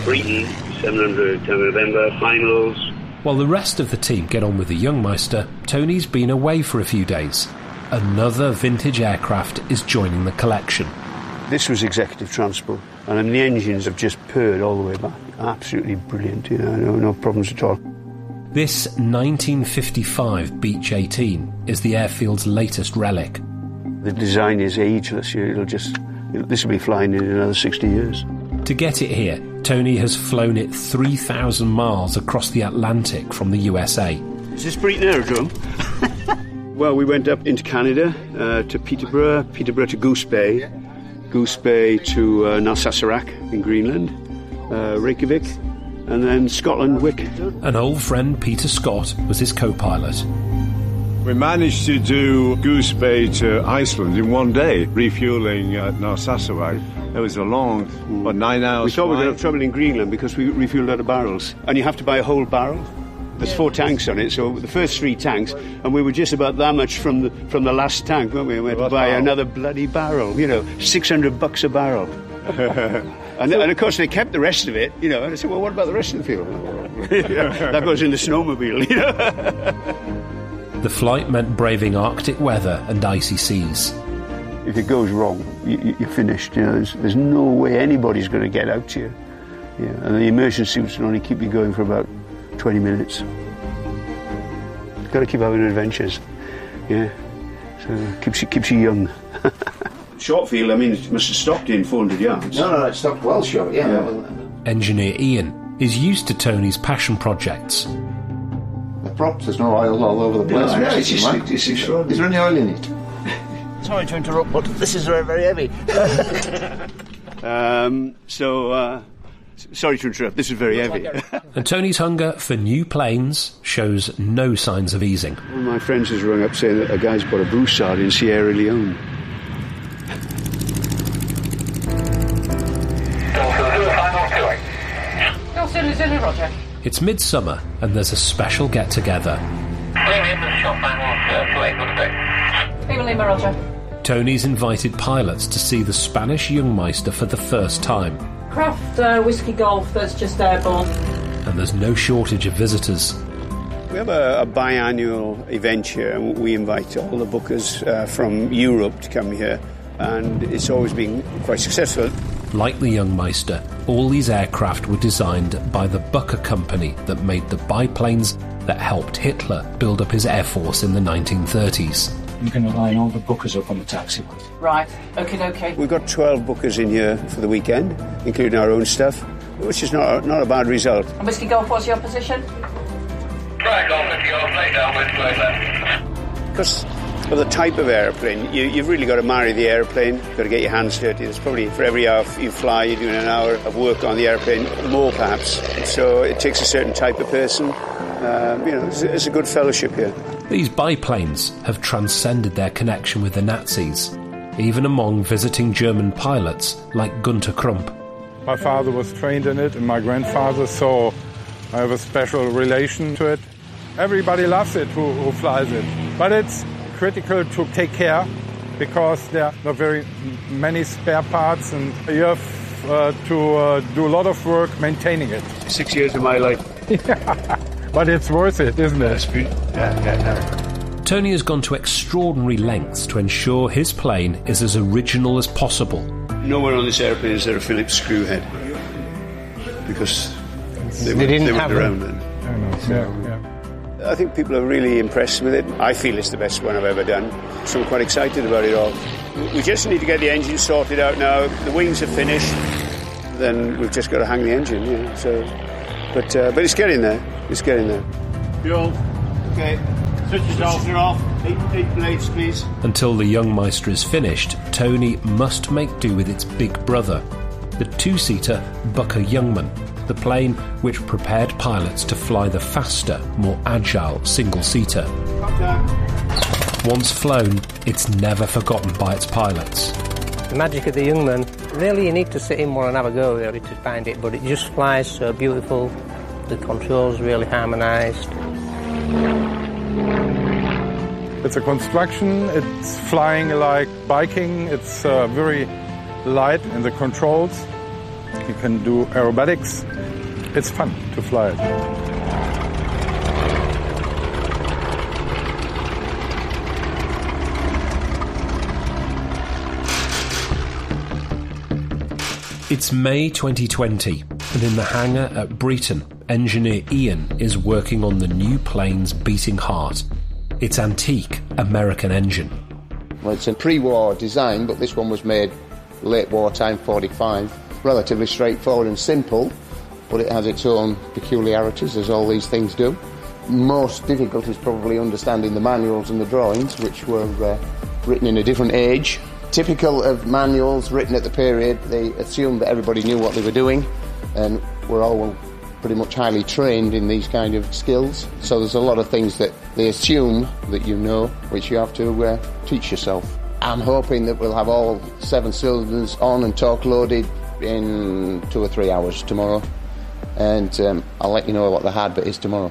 Breton, 700 November, finals. While the rest of the team get on with the Youngmeister, Tony's been away for a few days. Another vintage aircraft is joining the collection. This was executive transport, and the engines have just purred all the way back. Absolutely brilliant, no problems at all. This 1955 Beech 18 is the airfield's latest relic. The design is ageless. This will be flying in another 60 years. To get it here, Tony has flown it 3,000 miles across the Atlantic from the USA. Is this Breton Aerodrome? Well, we went up into Canada to Peterborough to Goose Bay to Narsarsuaq in Greenland, Reykjavik, and then Scotland, Wick. An old friend, Peter Scott, was his co-pilot. We managed to do Goose Bay to Iceland in one day, refuelling at Narsarsuaq. It was a long, 9 hours. We thought we were going to have trouble in Greenland because we refueled out of barrels. And you have to buy a whole barrel. There's 4 tanks on it, so the first 3 tanks, and we were just about that much from the last tank, weren't we? We had to buy another bloody barrel, $600 a barrel. and of course they kept the rest of it, and I said, well, what about the rest of the fuel? That goes in the snowmobile, The flight meant braving Arctic weather and icy seas. If it goes wrong, you're finished. There's no way anybody's going to get out to you. And the immersion suits can only keep you going for about 20 minutes. You've got to keep having adventures. So keeps you young. Short field, it must have stopped in 400 yards. No, it stopped well short, yeah. Engineer Ian is used to Tony's passion projects. The props, there's no oil all over the place. No, it's extraordinary. Is there any oil in it? Sorry to interrupt, but this is very, very heavy. Sorry to interrupt, this is very heavy. And Tony's hunger for new planes shows no signs of easing. One of my friends has rung up saying that a guy's bought a Broussard in Sierra Leone. Roger. It's midsummer and there's a special get-together. Roger. Tony's invited pilots to see the Spanish Youngmeister for the first time. Craft Whiskey Golf that's just airborne. And there's no shortage of visitors. We have a biannual event here, and we invite all the bookers from Europe to come here, and it's always been quite successful. Like the Youngmeister, all these aircraft were designed by the Bucker company that made the biplanes that helped Hitler build up his air force in the 1930s. You can line all the bookers up on the taxiway. Right, okay. We've got 12 bookers in here for the weekend, including our own stuff, which is not a bad result. And Whiskey Golf, what's your position? Try Golf, Whiskey Golf, lay down, left. Because of the type of aeroplane, you've really got to marry the aeroplane, you've got to get your hands dirty. There's probably, for every hour you fly, you're doing an hour of work on the aeroplane, more perhaps. So it takes a certain type of person. It's a good fellowship here. These biplanes have transcended their connection with the Nazis, even among visiting German pilots like Gunter Krump. My father was trained in it and my grandfather, so I have a special relation to it. Everybody loves it who flies it, but it's critical to take care because there are not very many spare parts and you have to do a lot of work maintaining it. 6 years of my life. But it's worth it, isn't it? Yeah. Tony has gone to extraordinary lengths to ensure his plane is as original as possible. Nowhere on this airplane is there a Phillips screw head because they didn't weren't have around then. Yeah. I think people are really impressed with it. I feel it's the best one I've ever done, so I'm quite excited about it all. We just need to get the engine sorted out now. The wings are finished, then we've just got to hang the engine. But it's getting there. It's getting there. Fuel. Okay. Switches off. 8 blades, please. Until the Youngmeister is finished, Tony must make do with its big brother, the 2-seater Bucker Youngman, the plane which prepared pilots to fly the faster, more agile single-seater. Once flown, it's never forgotten by its pilots. The magic of the Youngman, really you need to sit in one and have a go really to find it, but it just flies so beautiful. The controls really harmonised. It's a construction, it's flying like biking, it's very light in the controls. You can do aerobatics. it's fun to fly it. It's May 2020, and in the hangar at Breeton, engineer Ian is working on the new plane's beating heart, its antique American engine. Well, it's a pre-war design, but this one was made late wartime, 45. Relatively straightforward and simple, but it has its own peculiarities, as all these things do. Most difficult is probably understanding the manuals and the drawings, which were written in a different age. Typical of manuals written at the period, they assumed that everybody knew what they were doing, and we're all pretty much highly trained in these kind of skills. So there's a lot of things that they assume that you know, which you have to teach yourself. I'm hoping that we'll have all 7 cylinders on and torque loaded in 2 or 3 hours tomorrow, and I'll let you know what the hard bit is tomorrow.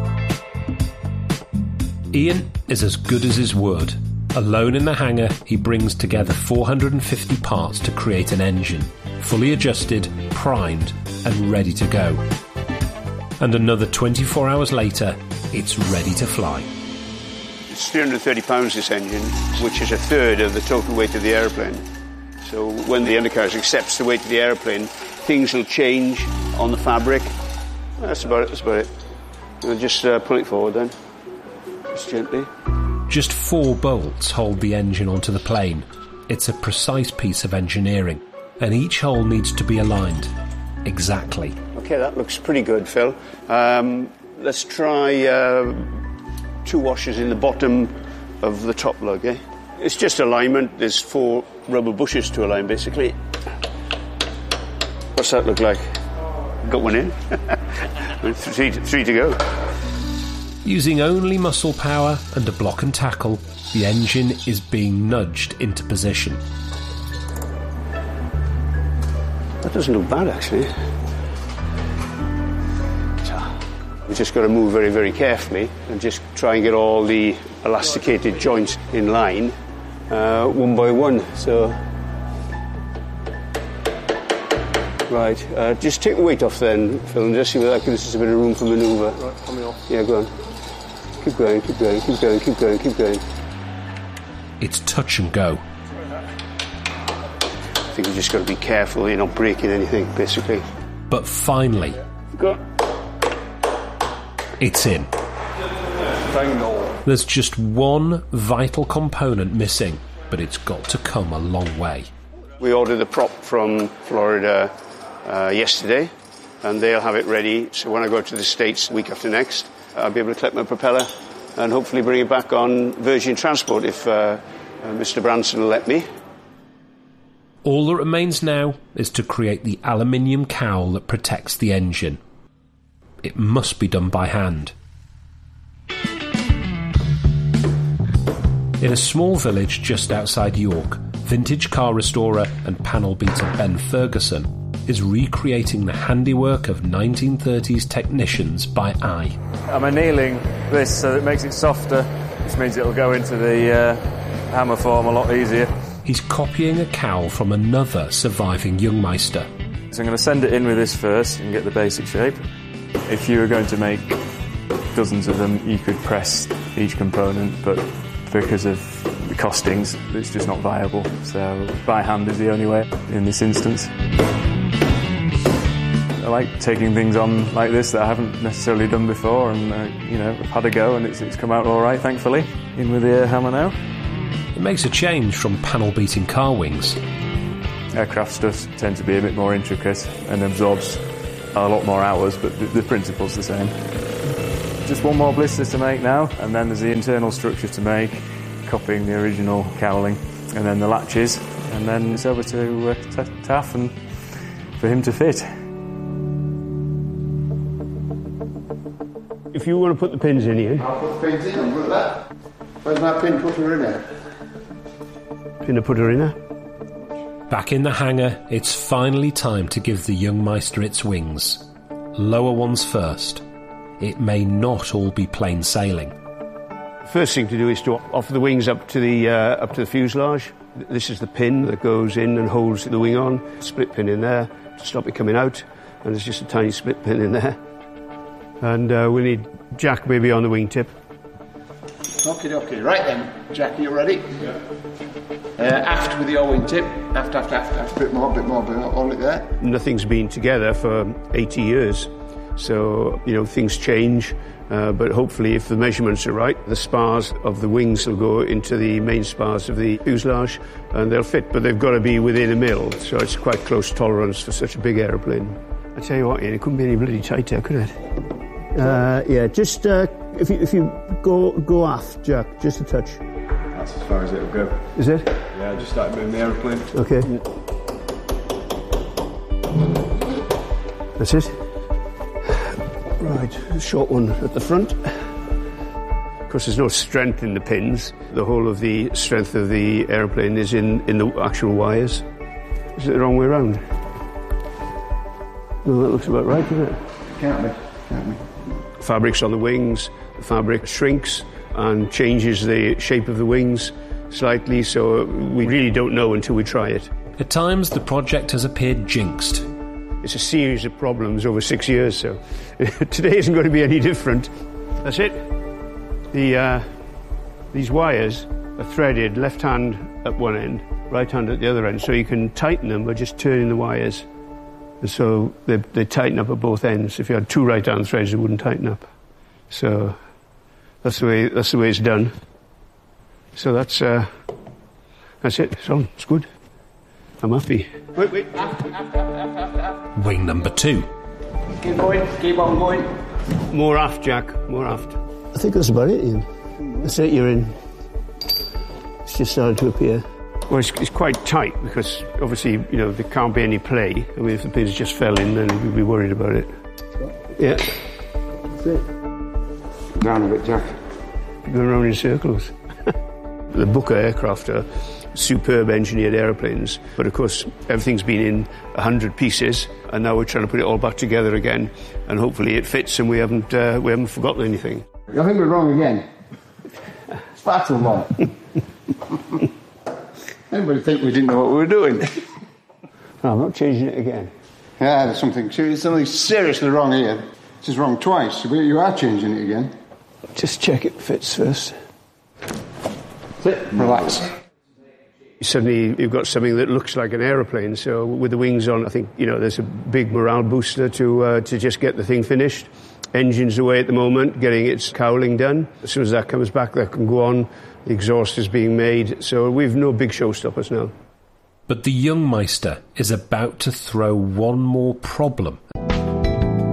Ian is as good as his word. Alone in the hangar, he brings together 450 parts to create an engine, fully adjusted, primed, and ready to go. And another 24 hours later, it's ready to fly. It's 330 pounds, this engine, which is a third of the total weight of the aeroplane. So when the undercarriage accepts the weight of the aeroplane, things will change on the fabric. That's about it. We'll just pull it forward then, just gently. Just 4 bolts hold the engine onto the plane. It's a precise piece of engineering, and each hole needs to be aligned exactly. OK, that looks pretty good, Phil. Let's try 2 washers in the bottom of the top lug, eh? It's just alignment. There's 4 rubber bushes to align, basically. What's that look like? Got one in? 3 to go. Using only muscle power and a block and tackle, the engine is being nudged into position. That doesn't look bad, actually. We've just got to move very, very carefully and just try and get all the elasticated joints in line, one by one. So, right, just take the weight off then, Phil, and just see whether that gives us a bit of room for manoeuvre. Right, coming off. Yeah, go on. Keep going. It's touch and go. I think we've just got to be careful, you're not breaking anything, basically. But finally, go. It's in. There's just one vital component missing, but it's got to come a long way. We ordered the prop from Florida yesterday, and they'll have it ready. So when I go to the States week after next, I'll be able to collect my propeller and hopefully bring it back on Virgin Transport if Mr. Branson will let me. All that remains now is to create the aluminium cowl that protects the engine. It must be done by hand. In a small village just outside York, vintage car restorer and panel beater Ben Ferguson is recreating the handiwork of 1930s technicians by eye. I'm annealing this so that it makes it softer, which means it'll go into the hammer form a lot easier. He's copying a cowl from another surviving Youngmeister. So I'm going to send it in with this first and get the basic shape. If you were going to make dozens of them, you could press each component, but because of the costings, it's just not viable. So by hand is the only way in this instance. I like taking things on like this that I haven't necessarily done before, and I've had a go and it's come out all right, thankfully. In with the air hammer now. It makes a change from panel beating car wings. Aircraft stuff tends to be a bit more intricate and absorbs a lot more hours, but the principle's the same. Just one more blister to make now, and then there's the internal structure to make, copying the original cowling, and then the latches, and then it's over to Taff and for him to fit. If you want to put the pins in here. I'll put the pins in and look at that. Where's my pin putter in there? Pin putter in there. Back in the hangar, it's finally time to give the Youngmeister its wings. Lower ones first. It may not all be plain sailing. First thing to do is to offer the wings up to the fuselage. This is the pin that goes in and holds the wing on. Split pin in there to stop it coming out. and there's just a tiny split pin in there. And we need Jack maybe on the wingtip. Okay. Right then, Jack, you ready? Yeah. Aft with your wingtip. Aft. A bit more. Hold it there. Nothing's been together for 80 years. So, things change. But hopefully, if the measurements are right, the spars of the wings will go into the main spars of the fuselage and they'll fit. But they've got to be within a mil, so it's quite close tolerance for such a big aeroplane. I tell you what, Ian, it couldn't be any bloody tighter, could it? Yeah, just if you go aft, Jack, just a touch. That's as far as it'll go. Is it? Yeah, just start moving the aeroplane. Okay. That's it. Right, short one at the front. Of course, there's no strength in the pins. The whole of the strength of the aeroplane is in the actual wires. Is it the wrong way around? No, that looks about right, doesn't it? Can't be. Fabric's on the wings. The fabric shrinks and changes the shape of the wings slightly, so we really don't know until we try it. At times, the project has appeared jinxed. It's a series of problems over 6 years, so today isn't going to be any different. That's it. These wires are threaded left hand at one end, right hand at the other end, so you can tighten them by just turning the wires. And so they tighten up at both ends. If you had two right hand threads, it wouldn't tighten up. So that's the way it's done. So that's it. So it's good. I'm happy. Wait. Wing number 2. Keep on going. More aft, Jack, more aft. I think that's about it, Ian. That's it, you're in. It's just started to appear. Well, it's quite tight because obviously, there can't be any play. I mean, if the pins just fell in, then we'd be worried about it. Yeah. That's it. Down a bit, Jack. Going around in circles. The Booker aircraft are superb engineered aeroplanes, but of course everything's been in 100 pieces, and now we're trying to put it all back together again, and hopefully it fits, and we haven't forgotten anything. I think we're wrong again. It's far too long. Everybody think we didn't know what we were doing. No, I'm not changing it again. Yeah, there's something seriously wrong here. This is wrong twice. You are changing it again. Just check it fits first. That's it. Relax. Suddenly you've got something that looks like an aeroplane, so with the wings on, I think, there's a big morale booster to just get the thing finished. Engine's away at the moment, getting its cowling done. As soon as that comes back, that can go on. The exhaust is being made, so we've no big showstoppers now. But the young Meister is about to throw one more problem